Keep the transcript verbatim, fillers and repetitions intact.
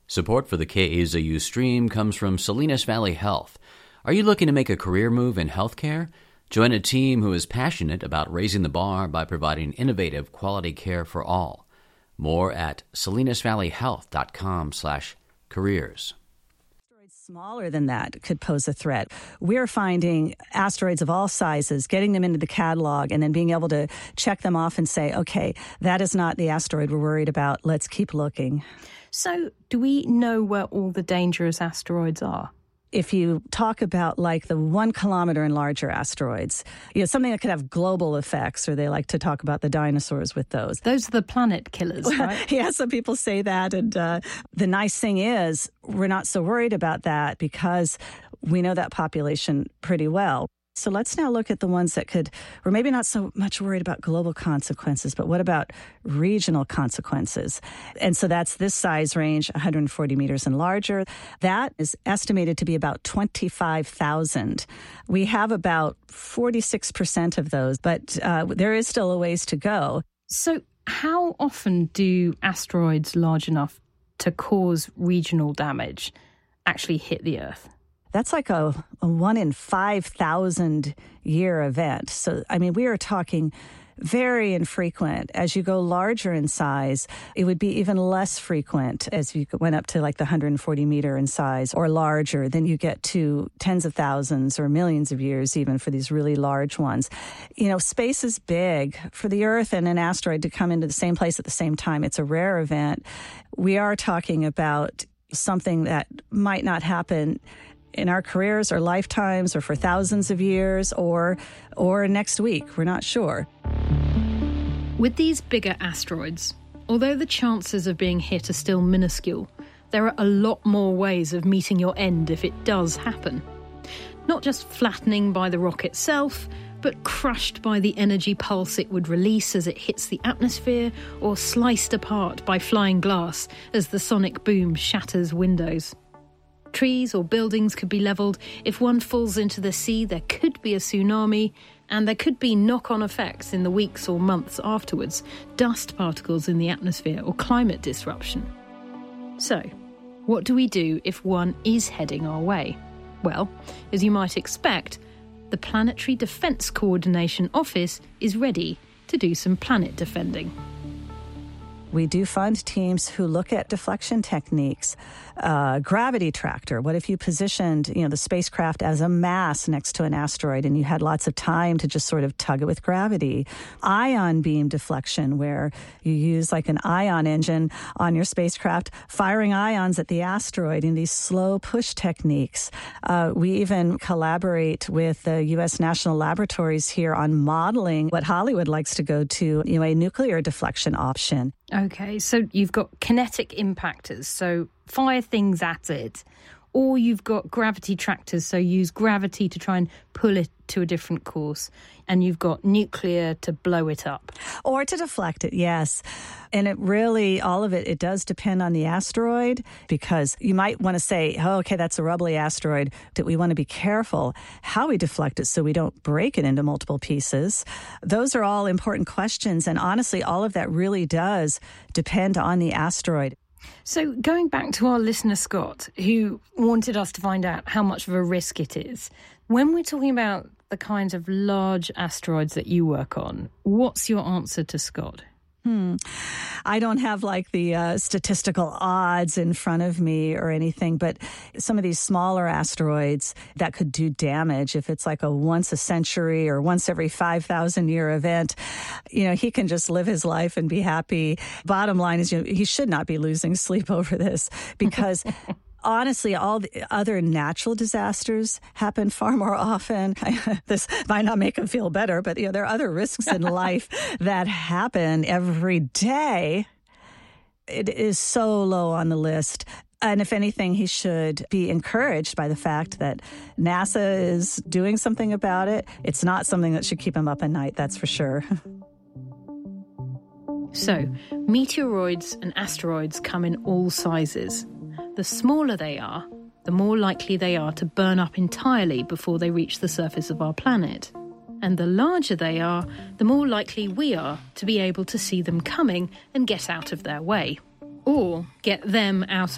Support for the K A Z U stream comes from Salinas Valley Health. Are you looking to make a career move in healthcare? Join a team who is passionate about raising the bar by providing innovative quality care for all. More at salinasvalleyhealth.com slash careers. Smaller than that could pose a threat. We're finding asteroids of all sizes, getting them into the catalog, and then being able to check them off and say, okay, that is not the asteroid we're worried about. Let's keep looking. So do we know where all the dangerous asteroids are? If you talk about like the one kilometer and larger asteroids, you know, something that could have global effects, or they like to talk about the dinosaurs with those. Those are the planet killers, right? Yeah, some people say that. And uh, the nice thing is we're not so worried about that because we know that population pretty well. So let's now look at the ones that could, we're maybe not so much worried about global consequences, but what about regional consequences? And so that's this size range, one hundred forty meters and larger. That is estimated to be about twenty-five thousand. We have about forty-six percent of those, but uh, there is still a ways to go. So how often do asteroids large enough to cause regional damage actually hit the Earth? That's like a, a one in five thousand year event. So, I mean, we are talking very infrequent. As you go larger in size, it would be even less frequent as you went up to like the one hundred forty meter in size or larger. Then you get to tens of thousands or millions of years even for these really large ones. You know, space is big. For the Earth and an asteroid to come into the same place at the same time, it's a rare event. We are talking about something that might not happen in our careers or lifetimes or for thousands of years or or next week. We're not sure. With these bigger asteroids, although the chances of being hit are still minuscule, there are a lot more ways of meeting your end if it does happen. Not just flattening by the rock itself, but crushed by the energy pulse it would release as it hits the atmosphere, or sliced apart by flying glass as the sonic boom shatters windows. Trees or buildings could be levelled. If one falls into the sea, there could be a tsunami, and there could be knock-on effects in the weeks or months afterwards, dust particles in the atmosphere or climate disruption. So, what do we do if one is heading our way? Well, as you might expect, the Planetary Defence Coordination Office is ready to do some planet defending. We do fund teams who look at deflection techniques. Uh, gravity tractor. What if you positioned, you know, the spacecraft as a mass next to an asteroid and you had lots of time to just sort of tug it with gravity? Ion beam deflection, where you use like an ion engine on your spacecraft, firing ions at the asteroid in these slow push techniques. Uh, we even collaborate with the U S National Laboratories here on modeling what Hollywood likes to go to, you know, a nuclear deflection option. Okay, so you've got kinetic impactors, so fire things at it, or you've got gravity tractors, so use gravity to try and pull it to a different course, and you've got nuclear to blow it up. Or to deflect it, yes. And it really, all of it, it does depend on the asteroid, because you might want to say, oh, okay, that's a rubbly asteroid, that we want to be careful how we deflect it so we don't break it into multiple pieces. Those are all important questions, and honestly, all of that really does depend on the asteroid. So going back to our listener, Scott, who wanted us to find out how much of a risk it is, when we're talking about the kinds of large asteroids that you work on, what's your answer to Scott? Hmm. I don't have like the uh, statistical odds in front of me or anything, but some of these smaller asteroids that could do damage, if it's like a once a century or once every five thousand year event, you know, he can just live his life and be happy. Bottom line is, you know, he should not be losing sleep over this, because honestly, all the other natural disasters happen far more often. This might not make him feel better, but you know, there are other risks in life that happen every day. It is so low on the list. And if anything, he should be encouraged by the fact that NASA is doing something about it. It's not something that should keep him up at night, that's for sure. So, meteoroids and asteroids come in all sizes. The smaller they are, the more likely they are to burn up entirely before they reach the surface of our planet. And the larger they are, the more likely we are to be able to see them coming and get out of their way. Or get them out